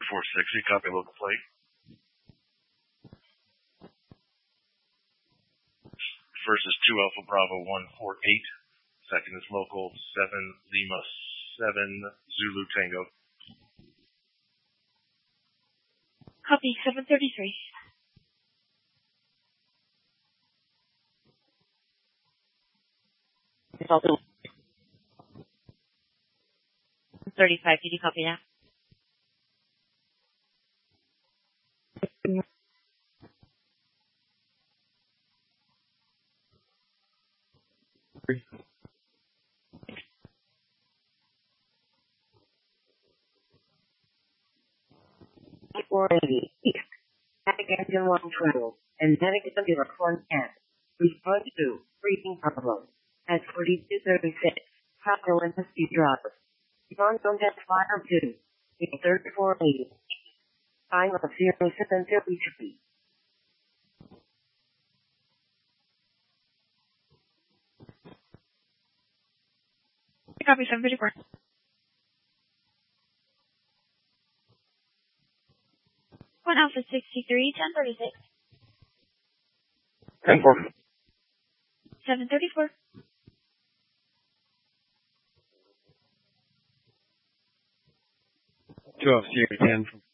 460, copy local plate. First is 2 Alpha Bravo 148. Second is local 7 Lima 7 Zulu Tango. Copy 733. It's also 35. Did you copy that? Static engine 112 and negative corn camp. Response to freezing problem at 4236 South Olympus Drive. Response at fire 2 in 3480. Time of 0733. Copy 734. One Alpha 63, 1036. 10-4. 734. Two Alpha Sierra 10.